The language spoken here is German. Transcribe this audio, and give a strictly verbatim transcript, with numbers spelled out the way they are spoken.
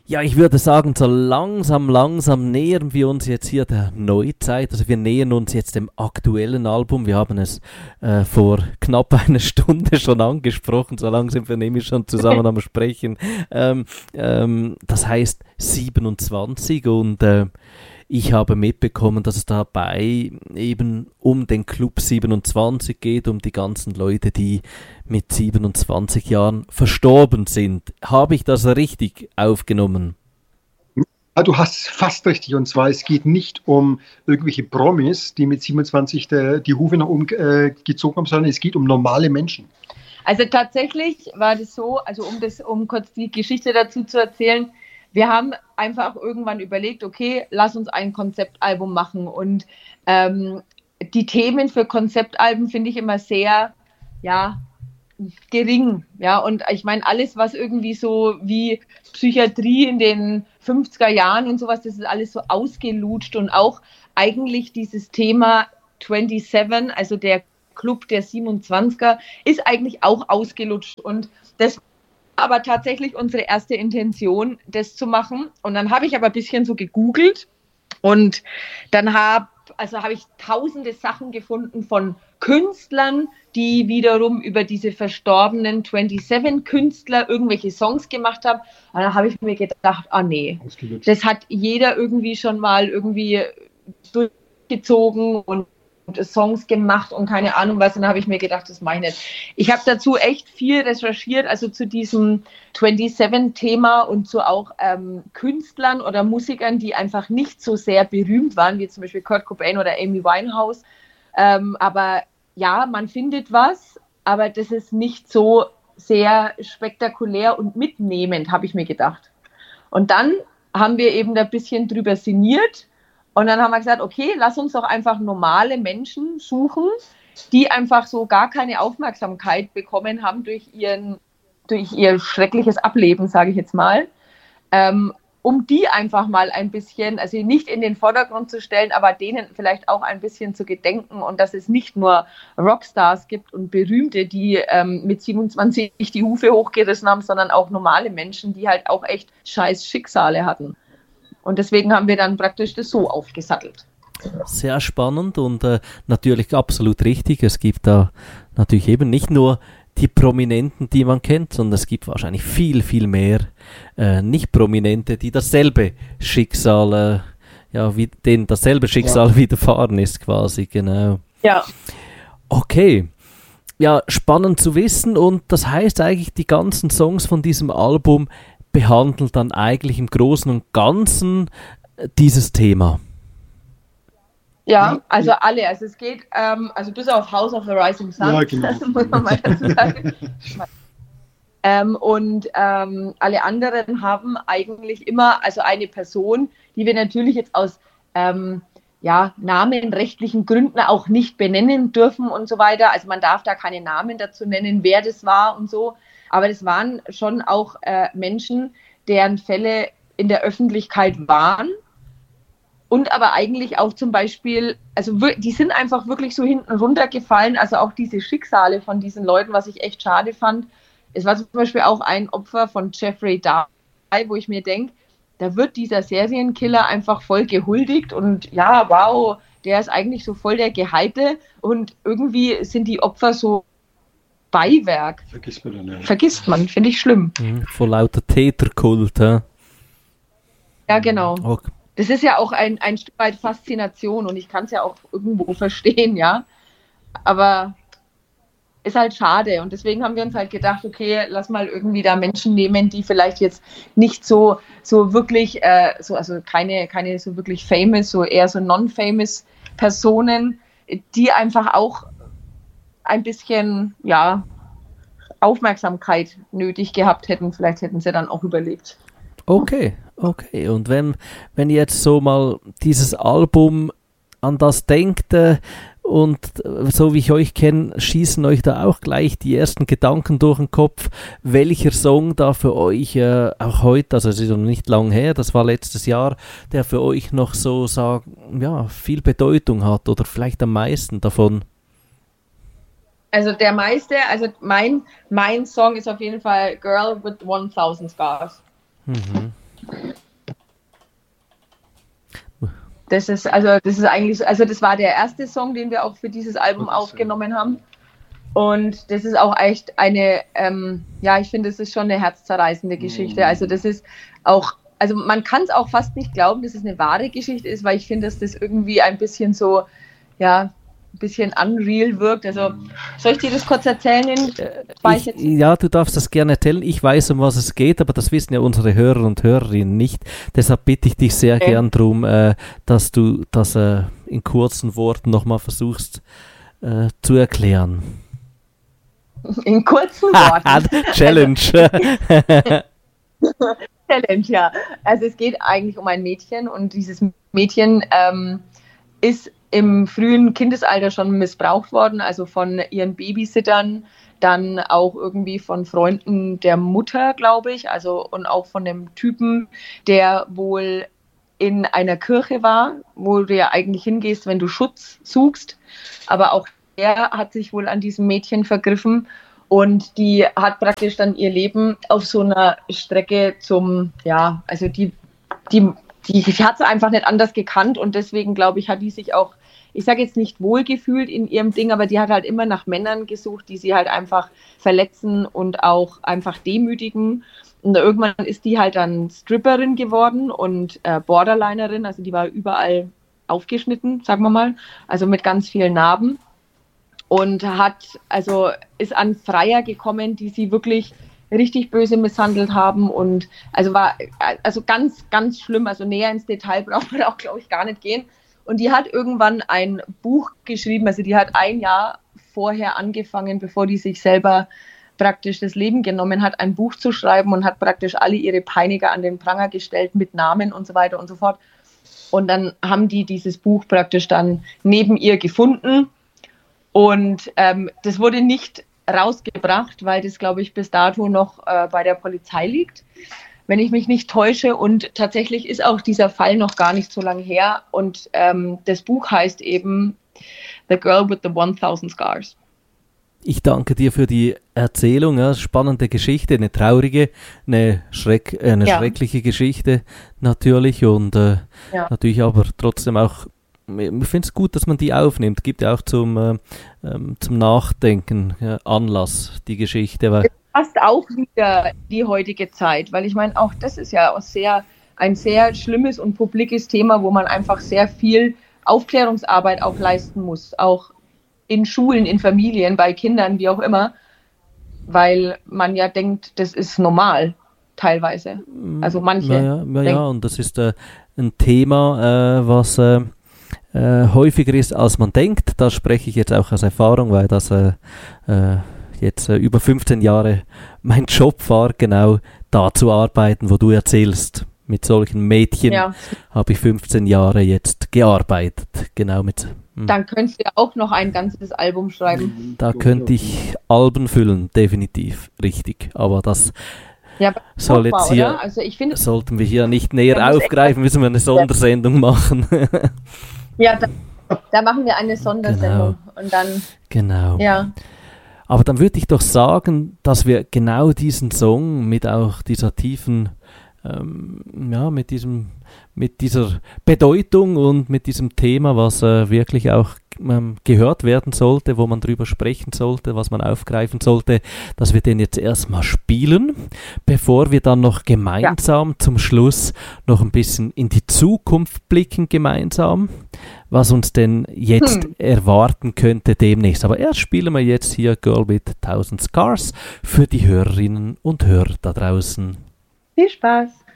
Ja, ich würde sagen, so langsam, langsam nähern wir uns jetzt hier der Neuzeit. Also wir nähern uns jetzt dem aktuellen Album. Wir haben es äh, vor knapp einer Stunde schon angesprochen. So langsam sind wir nämlich schon zusammen am Sprechen. Ähm, ähm, das heißt siebenundzwanzig und äh, ich habe mitbekommen, dass es dabei eben um den Club siebenundzwanzig geht, um die ganzen Leute, die mit siebenundzwanzig Jahren verstorben sind. Habe ich das richtig aufgenommen? Ja, du hast fast richtig. Und zwar, es geht nicht um irgendwelche Promis, die mit siebenundzwanzig der, die Hufe nach oben äh, gezogen haben, sondern es geht um normale Menschen. Also tatsächlich war das so, also um das, um kurz die Geschichte dazu zu erzählen, wir haben einfach irgendwann überlegt, okay, lass uns ein Konzeptalbum machen. Und ähm, die Themen für Konzeptalben finde ich immer sehr, ja, gering. Ja, und ich meine, alles, was irgendwie so wie Psychiatrie in den fünfziger Jahren und sowas, das ist alles so ausgelutscht. Und auch eigentlich dieses Thema siebenundzwanzig, also der Club der siebenundzwanziger, ist eigentlich auch ausgelutscht. Und das aber tatsächlich unsere erste Intention, das zu machen. Und dann habe ich aber ein bisschen so gegoogelt und dann habe also habe ich tausende Sachen gefunden von Künstlern, die wiederum über diese verstorbenen siebenundzwanzig-Künstler irgendwelche Songs gemacht haben. Und dann habe ich mir gedacht, ah nee, das hat jeder irgendwie schon mal irgendwie durchgezogen und Songs gemacht und keine Ahnung was. Und dann habe ich mir gedacht, das mache ich nicht. Ich habe dazu echt viel recherchiert, also zu diesem siebenundzwanzig-Thema und zu auch ähm, Künstlern oder Musikern, die einfach nicht so sehr berühmt waren, wie zum Beispiel Kurt Cobain oder Amy Winehouse. Ähm, aber ja, man findet was, aber das ist nicht so sehr spektakulär und mitnehmend, habe ich mir gedacht. Und dann haben wir eben da ein bisschen drüber sinniert. Und dann haben wir gesagt, okay, lass uns doch einfach normale Menschen suchen, die einfach so gar keine Aufmerksamkeit bekommen haben durch, ihren, durch ihr schreckliches Ableben, sage ich jetzt mal, ähm, um die einfach mal ein bisschen, also nicht in den Vordergrund zu stellen, aber denen vielleicht auch ein bisschen zu gedenken und dass es nicht nur Rockstars gibt und Berühmte, die ähm, mit siebenundzwanzig die Hufe hochgerissen haben, sondern auch normale Menschen, die halt auch echt scheiß Schicksale hatten. Und deswegen haben wir dann praktisch das so aufgesattelt. Sehr spannend und äh, natürlich absolut richtig. Es gibt da natürlich eben nicht nur die Prominenten, die man kennt, sondern es gibt wahrscheinlich viel, viel mehr äh, Nicht-Prominente, die dasselbe Schicksal, äh, ja, wie denen dasselbe Schicksal ja. widerfahren ist quasi, genau. Ja. Okay. Ja, spannend zu wissen und das heißt eigentlich, die ganzen Songs von diesem Album behandelt dann eigentlich im Großen und Ganzen dieses Thema. Ja, also alle. Also es geht, ähm, also bis auf House of the Rising Sun, ja, genau. muss man mal dazu sagen. ähm, und ähm, alle anderen haben eigentlich immer, also eine Person, die wir natürlich jetzt aus ähm, ja, namenrechtlichen Gründen auch nicht benennen dürfen und so weiter. Also man darf da keine Namen dazu nennen, wer das war und so. Aber das waren schon auch äh, Menschen, deren Fälle in der Öffentlichkeit waren und aber eigentlich auch zum Beispiel, also die sind einfach wirklich so hinten runtergefallen, also auch diese Schicksale von diesen Leuten, was ich echt schade fand. Es war zum Beispiel auch ein Opfer von Jeffrey Dahmer, wo ich mir denke, da wird dieser Serienkiller einfach voll gehuldigt und ja, wow, der ist eigentlich so voll der Geheite und irgendwie sind die Opfer so Beiwerk. Vergisst man dann, ja. Vergisst man, finde ich schlimm. Mhm, vor lauter Täterkult, ja. Ja, genau. Okay. Das ist ja auch ein, ein Stück weit Faszination und ich kann es ja auch irgendwo verstehen, ja. Aber ist halt schade und deswegen haben wir uns halt gedacht, okay, lass mal irgendwie da Menschen nehmen, die vielleicht jetzt nicht so, so wirklich, äh, so, also keine, keine so wirklich famous, so eher so non-famous Personen, die einfach auch ein bisschen, ja, Aufmerksamkeit nötig gehabt hätten. Vielleicht hätten sie dann auch überlebt. Okay, okay. Und wenn, wenn jetzt so mal dieses Album an das denkt äh, und äh, so wie ich euch kenne, schießen euch da auch gleich die ersten Gedanken durch den Kopf, welcher Song da für euch äh, auch heute, also es ist noch nicht lang her, das war letztes Jahr, der für euch noch so sagen, ja, viel Bedeutung hat oder vielleicht am meisten davon? Also der meiste, also mein, mein Song ist auf jeden Fall Girl with one thousand Scars. Mhm. Das ist, also das ist eigentlich, also das war der erste Song, den wir auch für dieses Album aufgenommen haben. Und das ist auch echt eine, ähm, ja, ich finde, das ist schon eine herzzerreißende Geschichte. Also das ist auch, also man kann es auch fast nicht glauben, dass es eine wahre Geschichte ist, weil ich finde, dass das irgendwie ein bisschen so, ja, ein bisschen unreal wirkt. Also soll ich dir das kurz erzählen? In, ich, jetzt ja, du darfst das gerne erzählen. Ich weiß, um was es geht, aber das wissen ja unsere Hörer und Hörerinnen nicht. Deshalb bitte ich dich sehr okay. gern darum, äh, dass du das äh, in kurzen Worten nochmal versuchst äh, zu erklären. In kurzen Worten? Challenge. Challenge, ja. Also es geht eigentlich um ein Mädchen und dieses Mädchen ähm, ist im frühen Kindesalter schon missbraucht worden, also von ihren Babysittern, dann auch irgendwie von Freunden der Mutter, glaube ich, also und auch von dem Typen, der wohl in einer Kirche war, wo du ja eigentlich hingehst, wenn du Schutz suchst, aber auch er hat sich wohl an diesem Mädchen vergriffen und die hat praktisch dann ihr Leben auf so einer Strecke zum, ja, also die, die Die, die hat sie einfach nicht anders gekannt und deswegen, glaube ich, hat die sich auch, ich sage jetzt nicht wohlgefühlt in ihrem Ding, aber die hat halt immer nach Männern gesucht, die sie halt einfach verletzen und auch einfach demütigen. Und irgendwann ist die halt dann Stripperin geworden und äh, Borderlinerin, also die war überall aufgeschnitten, sagen wir mal, also mit ganz vielen Narben. Und hat, also ist an Freier gekommen, die sie wirklich richtig böse misshandelt haben und also war also ganz, ganz schlimm, also näher ins Detail braucht man auch, glaube ich, gar nicht gehen. Und die hat irgendwann ein Buch geschrieben, also die hat ein Jahr vorher angefangen, bevor die sich selber praktisch das Leben genommen hat, ein Buch zu schreiben und hat praktisch alle ihre Peiniger an den Pranger gestellt mit Namen und so weiter und so fort. Und dann haben die dieses Buch praktisch dann neben ihr gefunden und ähm, das wurde nicht rausgebracht, weil das, glaube ich, bis dato noch äh, bei der Polizei liegt, wenn ich mich nicht täusche. Und tatsächlich ist auch dieser Fall noch gar nicht so lange her. Und ähm, das Buch heißt eben The Girl with the Thousand Scars. Ich danke dir für die Erzählung. Ja, spannende Geschichte, eine traurige, eine, Schreck, äh, eine ja. schreckliche Geschichte natürlich. Und äh, ja. natürlich aber trotzdem auch, ich finde es gut, dass man die aufnimmt. Gibt ja auch zum, äh, ähm, zum Nachdenken ja, Anlass, die Geschichte. Weil das passt auch wieder die heutige Zeit, weil ich meine, auch das ist ja auch sehr, ein sehr schlimmes und publikes Thema, wo man einfach sehr viel Aufklärungsarbeit auch leisten muss, auch in Schulen, in Familien, bei Kindern, wie auch immer, weil man ja denkt, das ist normal, teilweise. Also manche. Ja, ja, ja, ja und das ist äh, ein Thema, äh, was äh, Äh, häufiger ist, als man denkt. Da spreche ich jetzt auch aus Erfahrung, weil das äh, äh, jetzt äh, über fünfzehn Jahre mein Job war, genau da zu arbeiten, wo du erzählst. Mit solchen Mädchen ja. habe ich fünfzehn Jahre jetzt gearbeitet. Genau mit. Mh. Dann könntest du ja auch noch ein ganzes Album schreiben. Da könnte ich Alben füllen, definitiv, richtig. Aber das ja, soll jetzt hier, oder? Also ich find, sollten wir hier nicht näher aufgreifen, müssen wir eine Sondersendung machen. Ja, da, da machen wir eine Sondersendung genau. und dann. Genau. Ja. Aber dann würde ich doch sagen, dass wir genau diesen Song mit auch dieser tiefen, ähm, ja, mit diesem, mit dieser Bedeutung und mit diesem Thema, was äh, wirklich auch ähm, gehört werden sollte, wo man drüber sprechen sollte, was man aufgreifen sollte, dass wir den jetzt erstmal spielen, bevor wir dann noch gemeinsam ja. zum Schluss noch ein bisschen in die Zukunft blicken gemeinsam, was uns denn jetzt hm. erwarten könnte demnächst. Aber erst spielen wir jetzt hier Girl with Thousand Scars für die Hörerinnen und Hörer da draußen. Viel Spaß!